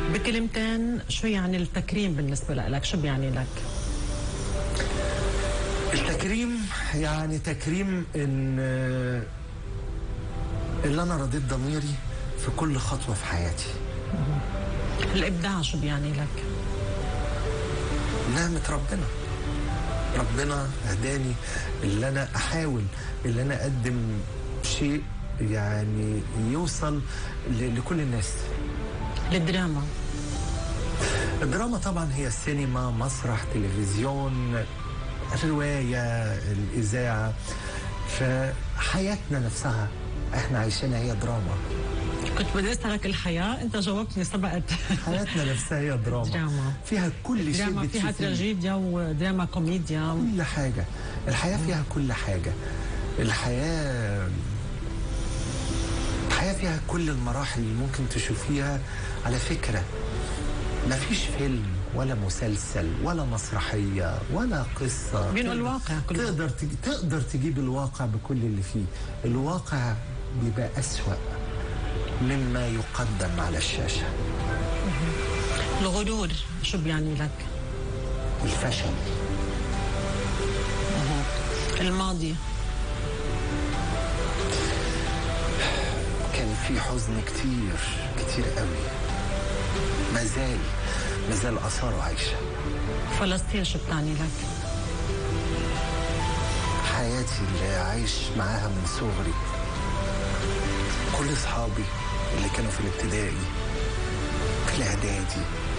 بكلمتين شو يعني التكريم بالنسبة لك؟ شو بيعني لك؟ التكريم يعني تكريم ان اللي انا رضيت ضميري في كل خطوة في حياتي. الإبداع شو بيعني لك؟ نعمة ربنا هداني اللي انا احاول اللي انا اقدم شيء يعني يوصل لكل الناس. الدراما طبعا هي السينما، مسرح، تلفزيون، الرواية، الإذاعة. فحياتنا نفسها احنا عايشينها هي دراما. كنت بدي أسألك الحياة، أنت جاوبتني سبقت. حياتنا نفسها هي دراما. فيها كل شيء دراما، فيها تراجيديا ودراما كوميديا كل حاجة. الحياة فيها كل حاجة. الحياة فيها كل المراحل اللي ممكن تشوفيها. على فكرة ما فيش فيلم ولا مسلسل ولا مسرحية ولا قصة بين الواقع كله. تقدر تجيب الواقع بكل اللي فيه. الواقع بيبقى أسوأ مما يقدم على الشاشة. الغرور شو بيعني لك؟ الفشل. الماضي كان في حزن كتير قوي. مازال أثاره عايشة. فلسطين شو بتعني لك؟ حياتي اللي عايش معاها من صغري. كل أصحابي اللي كانوا في الابتدائي، في الإعدادي،